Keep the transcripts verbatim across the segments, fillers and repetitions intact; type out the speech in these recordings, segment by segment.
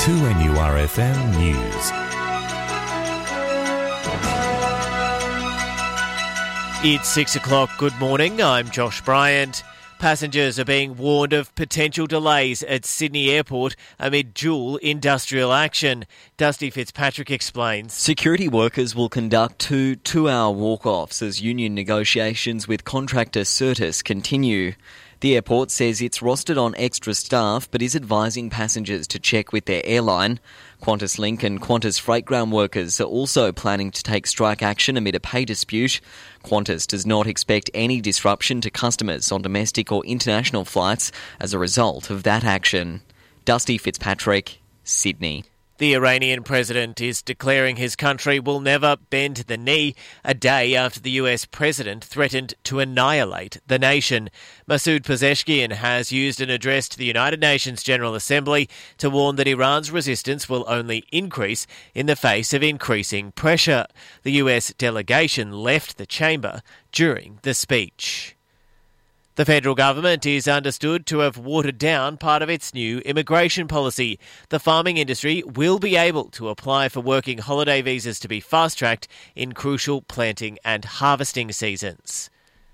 two N U R F M News. It's six o'clock. Good morning. I'm Josh Bryant. Passengers are being warned of potential delays at Sydney Airport amid dual industrial action. Dusty Fitzpatrick explains. Security workers will conduct two two-hour walk-offs as union negotiations with contractor Certis continue. The airport says it's rostered on extra staff but is advising passengers to check with their airline. QantasLink and Qantas Freight ground workers are also planning to take strike action amid a pay dispute. Qantas does not expect any disruption to customers on domestic or international flights as a result of that action. Dusty Fitzpatrick, Sydney. The Iranian president is declaring his country will never bend the knee a day after the U S president threatened to annihilate the nation. Masoud Pezeshkian has used an address to the United Nations General Assembly to warn that Iran's resistance will only increase in the face of increasing pressure. The U S delegation left the chamber during the speech. The federal government is understood to have watered down part of its new immigration policy. The farming industry will be able to apply for working holiday visas to be fast-tracked in crucial planting and harvesting seasons.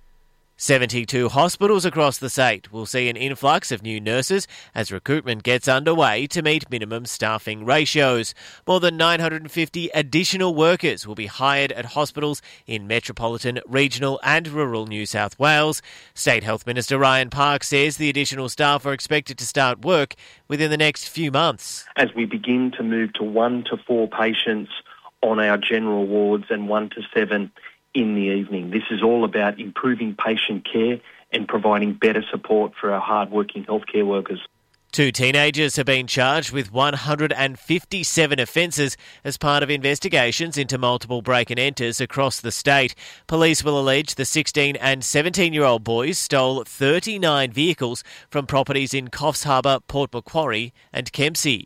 seventy-two hospitals across the state will see an influx of new nurses as recruitment gets underway to meet minimum staffing ratios. More than nine hundred fifty additional workers will be hired at hospitals in metropolitan, regional and rural New South Wales. State Health Minister Ryan Park says the additional staff are expected to start work within the next few months. As we begin to move to one to four patients on our general wards and one to seven in the evening. This is all about improving patient care and providing better support for our hard-working healthcare workers. Two teenagers have been charged with one hundred fifty-seven offences as part of investigations into multiple break and enters across the state. Police will allege the sixteen and seventeen-year-old boys stole thirty-nine vehicles from properties in Coffs Harbour, Port Macquarie and Kempsey.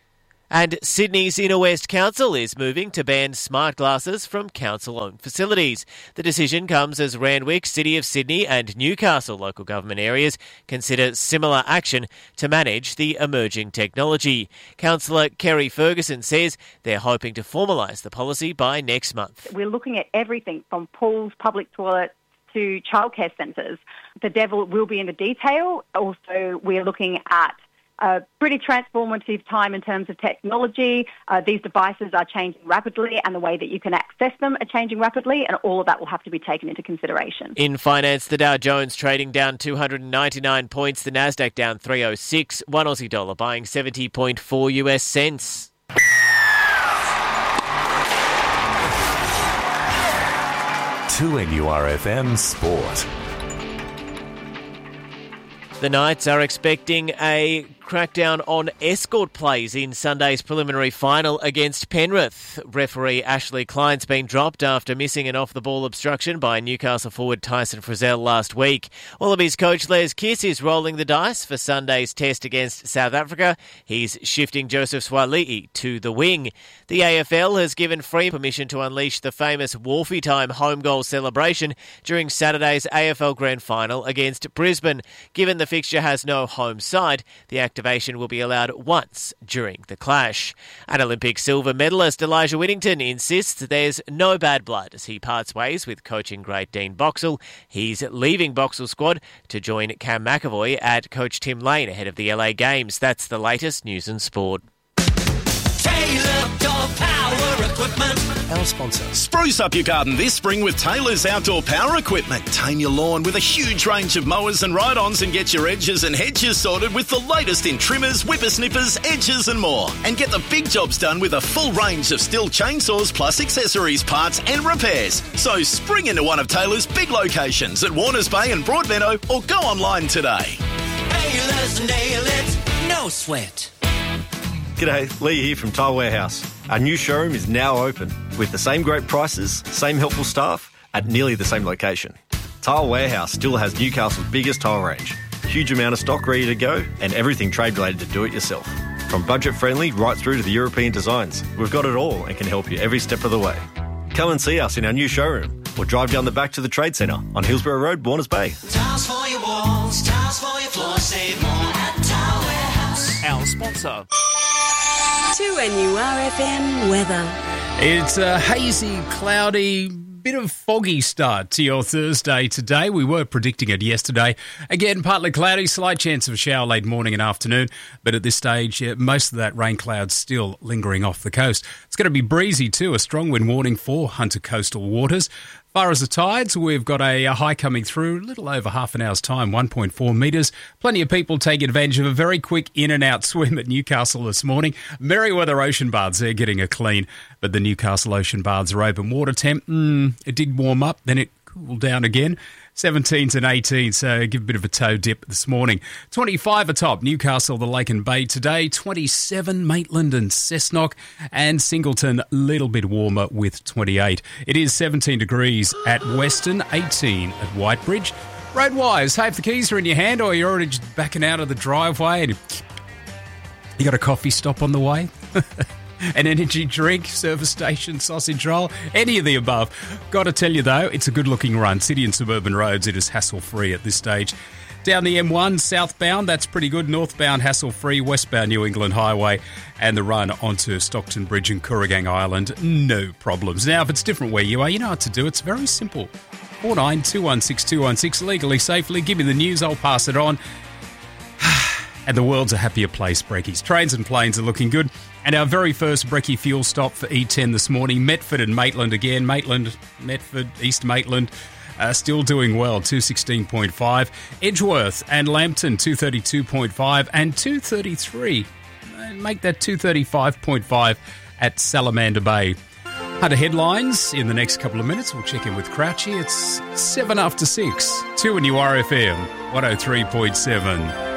And Sydney's Inner West Council is moving to ban smart glasses from council-owned facilities. The decision comes as Randwick, City of Sydney and Newcastle local government areas consider similar action to manage the emerging technology. Councillor Kerry Ferguson says they're hoping to formalise the policy by next month. We're looking at everything from pools, public toilets, to childcare centres. The devil will be in the detail. Also, we're looking at a pretty transformative time in terms of technology. Uh, these devices are changing rapidly and the way that you can access them are changing rapidly, and all of that will have to be taken into consideration. In finance, the Dow Jones trading down two hundred ninety-nine points, the Nasdaq down three oh six, one Aussie dollar buying seventy point four U S cents. two N U R F M Sport. The Knights are expecting a crackdown on escort plays in Sunday's preliminary final against Penrith. Referee Ashley Klein's been dropped after missing an off-the-ball obstruction by Newcastle forward Tyson Frizzell last week. Wallabies coach Les Kiss is rolling the dice for Sunday's test against South Africa. He's shifting Joseph Swali'i to the wing. The A F L has given free permission to unleash the famous Wharfie time home goal celebration during Saturday's A F L Grand Final against Brisbane. Given the fixture has no home side, the activation will be allowed once during the clash. An Olympic silver medalist Elijah Whittington insists there's no bad blood as he parts ways with coaching great Dean Boxall. He's leaving Boxall's squad to join Cam McAvoy at coach Tim Lane ahead of the L A Games. That's the latest news and sport. Taylor Door Power Equipment. Our sponsor. Spruce up your garden this spring with Taylor's Outdoor Power Equipment. Tame your lawn with a huge range of mowers and ride-ons and get your edges and hedges sorted with the latest in trimmers, whippersnippers, edges and more. And get the big jobs done with a full range of Stihl chainsaws plus accessories, parts and repairs. So spring into one of Taylor's big locations at Warners Bay and Broadmeadow or go online today. Taylor's nail it, no sweat. G'day, Lee here from Tile Warehouse. Our new showroom is now open with the same great prices, same helpful staff at nearly the same location. Tile Warehouse still has Newcastle's biggest tile range, huge amount of stock ready to go and everything trade related to do it yourself. From budget friendly right through to the European designs, we've got it all and can help you every step of the way. Come and see us in our new showroom or drive down the back to the Trade Centre on Hillsborough Road, Warners Bay. Tiles for your walls, tiles for your floor, save more at Tile Warehouse. Our sponsor. two N U R F M weather. It's a hazy, cloudy, bit of foggy start to your Thursday today. We were predicting it yesterday. Again, partly cloudy, slight chance of a shower late morning and afternoon. But at this stage, uh, most of that rain cloud's still lingering off the coast. It's going to be breezy too, a strong wind warning for Hunter coastal waters. As far as the tides, we've got a, a high coming through, a little over half an hour's time, one point four metres. Plenty of people taking advantage of a very quick in and out swim at Newcastle this morning. Merriweather Ocean Baths, they're getting a clean, but the Newcastle Ocean Baths are open. Water temp, mm, it did warm up, then it cooled down again. seventeens and eighteens, so give a bit of a toe dip this morning. twenty-five atop Newcastle, the Lake and Bay today. twenty-seven Maitland and Cessnock, and Singleton a little bit warmer with twenty-eight. It is seventeen degrees at Western, eighteen at Whitebridge. Roadwise, hey, if the keys are in your hand or you're already just backing out of the driveway and you got a coffee stop on the way, an energy drink, service station, sausage roll, any of the above. Got to tell you, though, it's a good-looking run. City and suburban roads, it is hassle-free at this stage. Down the M one, southbound, that's pretty good. Northbound, hassle-free. Westbound, New England Highway. And the run onto Stockton Bridge and Kooragang Island, no problems. Now, if it's different where you are, you know what to do. It's very simple. four nine two one six two one six, legally, safely. Give me the news, I'll pass it on. And the world's a happier place, Brekkies. Trains and planes are looking good. And our very first Brekkie fuel stop for E ten this morning, Metford and Maitland again. Maitland, Metford, East Maitland, uh, still doing well, two sixteen point five. Edgeworth and Lambton, two thirty-two point five. And two thirty-three, make that two thirty-five point five at Salamander Bay. Hunter headlines in the next couple of minutes. We'll check in with Crouchy. It's seven after six. two N U R F M, one oh three point seven.